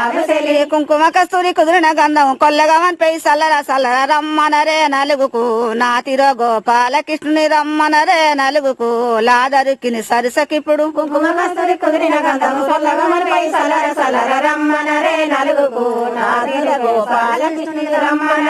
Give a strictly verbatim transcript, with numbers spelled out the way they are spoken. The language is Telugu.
కుంకుమ కస్తూరి కుదిరిన గంధం కొల్లగా పై సల్లర సల్లర రమ్మనరే నలుగుకు నాతిరో గోపాలకృష్ణుని రమ్మనరే నలుగుకు లాదరుకిని సరసకిప్పుడు కుంకుమ కస్తూరి కుదిరిన గంధం కొల్లగా పై సల్లర సల్లర రమ్మనరే నలుగుకు నాతిరో గోపాలకృష్ణుని రమ్మన